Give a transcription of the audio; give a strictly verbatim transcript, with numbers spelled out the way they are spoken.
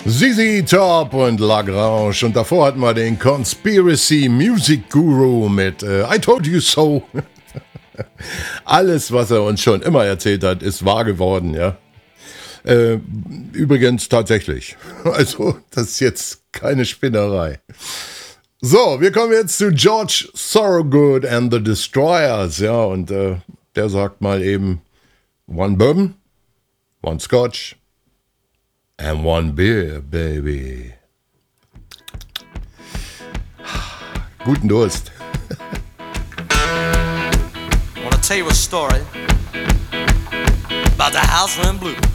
Z Z Top und Lagrange und davor hatten wir den Conspiracy Music Guru mit äh, I Told You So. Alles, was er uns schon immer erzählt hat, ist wahr geworden, ja. Äh, übrigens tatsächlich. Also, das ist jetzt keine Spinnerei. So, wir kommen jetzt zu George Thorogood and the Destroyers, ja, und äh, der sagt mal eben One Bourbon, One Scotch and One Beer, baby. Guten Durst. I want to tell you a story about the Houseland Blues.